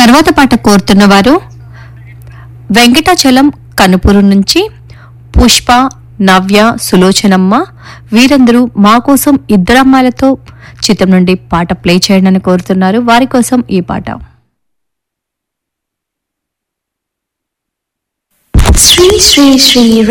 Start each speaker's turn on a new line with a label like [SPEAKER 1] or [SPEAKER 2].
[SPEAKER 1] తర్వాత పాట కోరుతున్నవారు వెంకటాచలం కనుపూరు నుంచి పుష్ప, నవ్య, సులోచనమ్మ వీరందరూ మా కోసం ఇద్దరమ్మాయిలతో చిత్రం నుండి పాట ప్లే చేయడానికి కోరుతున్నారు. వారి కోసం ఈ పాట.
[SPEAKER 2] శ్రీ శ్రీ శ్రీ